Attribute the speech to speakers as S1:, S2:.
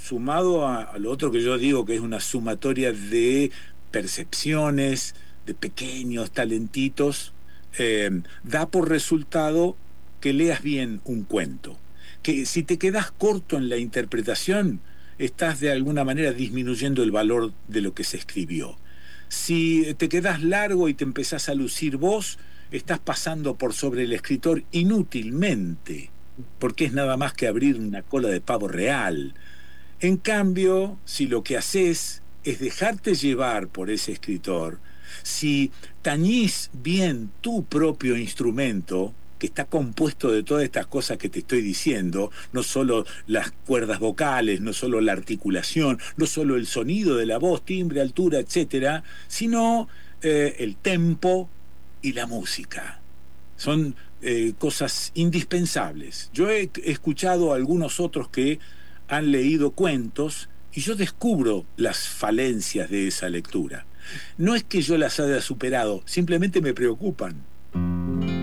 S1: sumado a lo otro que yo digo que es una sumatoria de percepciones, de pequeños talentitos, da por resultado que leas bien un cuento. Que si te quedas corto en la interpretación, estás de alguna manera disminuyendo el valor de lo que se escribió. Si te quedas largo y te empezás a lucir vos, estás pasando por sobre el escritor inútilmente, porque es nada más que abrir una cola de pavo real. En cambio, si lo que haces es dejarte llevar por ese escritor, si tañís bien tu propio instrumento, que está compuesto de todas estas cosas que te estoy diciendo, no solo las cuerdas vocales, no solo la articulación, no solo el sonido de la voz, timbre, altura, etcétera, sino el tempo y la música. Son cosas indispensables. Yo he escuchado a algunos otros que han leído cuentos y yo descubro las falencias de esa lectura. No es que yo las haya superado, simplemente me preocupan.